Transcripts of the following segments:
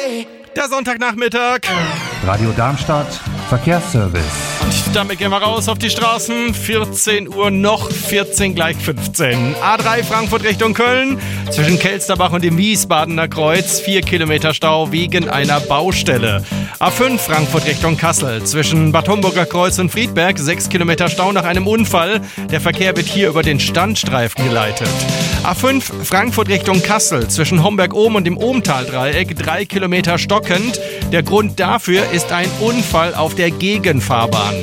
Der Sonntagnachmittag. Radio Darmstadt, Verkehrsservice. Und damit gehen wir raus auf die Straßen. 14 Uhr noch, 14 gleich 15. A3 Frankfurt Richtung Köln. Zwischen Kelsterbach und dem Wiesbadener Kreuz 4 Kilometer Stau wegen einer Baustelle. A5 Frankfurt Richtung Kassel. Zwischen Bad Homburger Kreuz und Friedberg 6 Kilometer Stau nach einem Unfall. Der Verkehr wird hier über den Standstreifen geleitet. A5 Frankfurt Richtung Kassel. Zwischen Homberg-Ohm und dem Ohmtal-Dreieck 3 Kilometer stockend. Der Grund dafür ist ein Unfall auf der Gegenfahrbahn.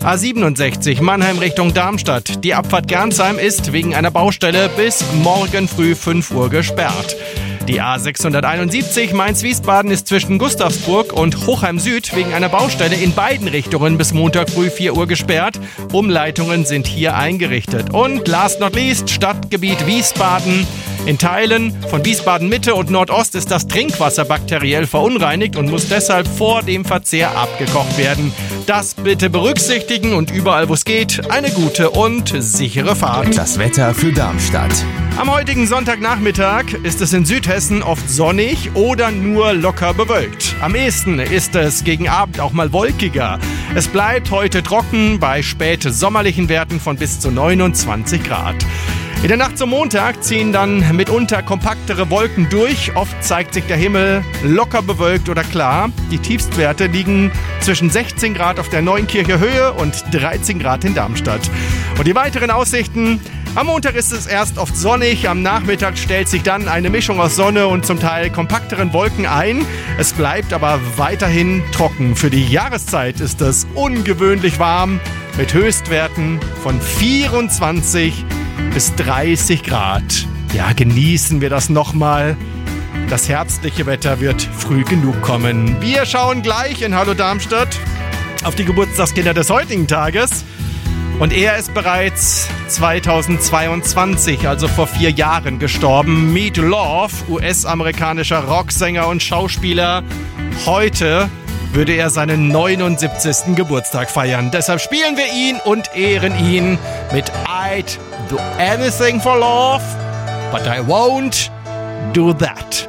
A67 Mannheim Richtung Darmstadt. Die Abfahrt Gernsheim ist wegen einer Baustelle bis morgen früh 5 Uhr gesperrt. Die A671 Mainz-Wiesbaden ist zwischen Gustavsburg und Hochheim Süd wegen einer Baustelle in beiden Richtungen bis Montag früh 4 Uhr gesperrt. Umleitungen sind hier eingerichtet. Und last not least Stadtgebiet Wiesbaden. In Teilen von Wiesbaden Mitte und Nordost ist das Trinkwasser bakteriell verunreinigt und muss deshalb vor dem Verzehr abgekocht werden. Das bitte berücksichtigen und überall, wo es geht, eine gute und sichere Fahrt. Das Wetter für Darmstadt. Am heutigen Sonntagnachmittag ist es in Südhessen oft sonnig oder nur locker bewölkt. Am ehesten ist es gegen Abend auch mal wolkiger. Es bleibt heute trocken bei spät sommerlichen Werten von bis zu 29 Grad. In der Nacht zum Montag ziehen dann mitunter kompaktere Wolken durch. Oft zeigt sich der Himmel locker bewölkt oder klar. Die Tiefstwerte liegen zwischen 16 Grad auf der Neuenkircher Höhe und 13 Grad in Darmstadt. Und die weiteren Aussichten: am Montag ist es erst oft sonnig, am Nachmittag stellt sich dann eine Mischung aus Sonne und zum Teil kompakteren Wolken ein. Es bleibt aber weiterhin trocken. Für die Jahreszeit ist es ungewöhnlich warm mit Höchstwerten von 24 bis 30 Grad. Ja, genießen wir das nochmal. Das herbstliche Wetter wird früh genug kommen. Wir schauen gleich in Hallo Darmstadt auf die Geburtstagskinder des heutigen Tages. Und er ist bereits 2022, also vor 4 Jahren, gestorben. Meat Loaf, US-amerikanischer Rocksänger und Schauspieler. Heute würde er seinen 79. Geburtstag feiern. Deshalb spielen wir ihn und ehren ihn mit I'd do anything for love, but I won't do that.